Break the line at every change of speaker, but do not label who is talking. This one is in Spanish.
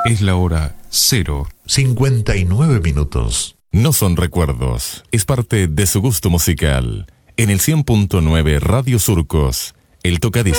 Es la hora 0:59.
No son recuerdos, es parte de su gusto musical. En el 100.9 Radio Surcos, el tocadiscos.